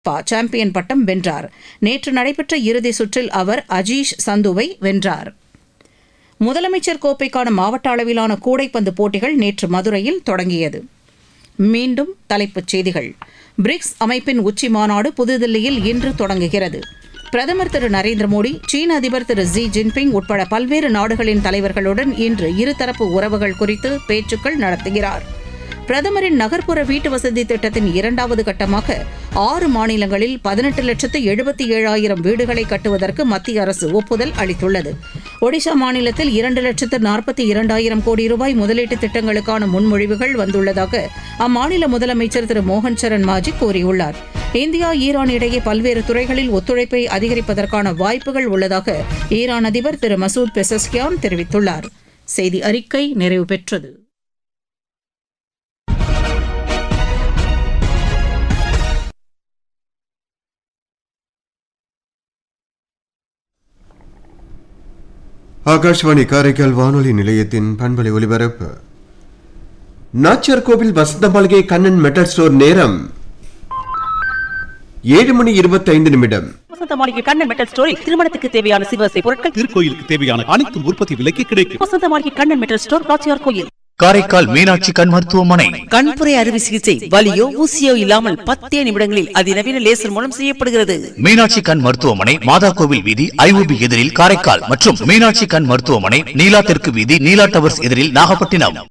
Champion பட்டம் வென்றார். நேற்று நடைபெற்ற இறுதி சுற்றில் அவர் அஜீஷ் சந்துவை வென்றார். முதலமைச்சர் கோப்பைக்கான மாவட்ட அளவிலான கூடைப்பந்து போட்டிகள் நேற்று மதுரையில் தொடங்கியது. மீண்டும் தலைப்புச் செய்திகள். பிரிக்ஸ் அமைப்பின் உச்சி மாநாடு புதுதில்லியில் இன்று தொடங்குகிறது. பிரதமர் திரு நரேந்திர மோடி, சீன அதிபர் திரு ஜி ஜின்பிங் உட்பட பல்வேறு நாடுகளின் தலைவர்களுடன் இன்று இருதரப்பு உறவுகள் குறித்து பேச்சுக்கள் நடத்துகிறார். பிரதமரின் நகர்ப்புற வீட்டு வசதி திட்டத்தின் இரண்டாவது கட்டமாக 6 மாநிலங்களில் 18,77,000 வீடுகளை கட்டுவதற்கு மத்திய அரசு ஒப்புதல் அளித்துள்ளது. ஒடிஷா மாநிலத்தில் 2,42,000 கோடி ரூபாய் முதலீட்டு திட்டங்களுக்கான முன்மொழிவுகள் வந்துள்ளதாக அம்மாநில முதலமைச்சர் திரு மோகன் சரண் மாஜி கூறியுள்ளார். இந்தியா ஈரான் இடையே பல்வேறு துறைகளில் ஒத்துழைப்பை அதிகரிப்பதற்கான வாய்ப்புகள் உள்ளதாக ஈரான் அதிபர் திரு மசூத் பெசஸ்கியான் தெரிவித்துள்ளார். செய்தி அறிக்கை நிறைவு பெற்றது. ஆகாஷ்வாணி காரைக்கால் வானொலி நிலையத்தின் பண்பலை ஒலிபரப்பு. நாச்சியார் கோவில் வசந்த மாளிகை கண்ணன் மெட்டல் ஸ்டோர் நேரம் 7:25. வசந்த மாளிகை கண்ணன் மெட்டல் ஸ்டோரில் திருமணத்துக்கு தேவையான சிவசை பொருட்கள், திருக்கோயிலுக்கு தேவையான அனைத்து உற்பத்தி விலைக்கு கிடைக்கும். வசந்த மாளிகை கண்ணன் மெட்டல் ஸ்டோர், நாச்சியார் கோயில். காரைக்கால் மீனாட்சி கண் மருத்துவமனை. கண்புரை அறுவை சிகிச்சை வலியோ ஊசியோ இல்லாமல் 10 நிமிடங்களில் அதிநவீன லேசர் மூலம் செய்யப்படுகிறது. மீனாட்சி கண் மருத்துவமனை, மாதா கோவில் வீதி, IOB எதிரில் காரைக்கால் மற்றும் மீனாட்சி கண் மருத்துவமனை, நீலா தெற்கு வீதி, நீலா டவர்ஸ் எதிரில் நாகப்பட்டினம்.